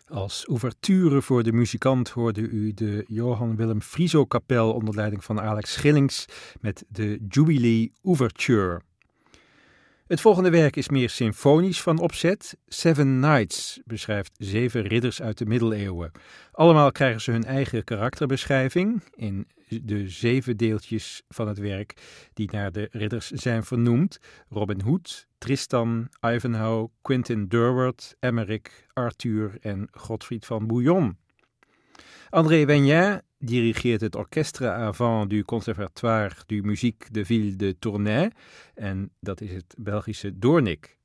Als ouverture voor de muzikant hoorde u de Johann Willem Frieso-kapel onder leiding van Alex Schillings met de Jubilee Ouverture. Het volgende werk is meer symfonisch van opzet. Seven Knights beschrijft 7 ridders uit de middeleeuwen. Allemaal krijgen ze hun eigen karakterbeschrijving in de 7 deeltjes van het werk die naar de ridders zijn vernoemd. Robin Hood, Tristan, Ivanhoe, Quentin Durward, Emeric, Arthur en Godfried van Bouillon. André Wegnat dirigeert het Orchestre Avant du Conservatoire du Musique de Ville de Tournai en dat is het Belgische Doornik.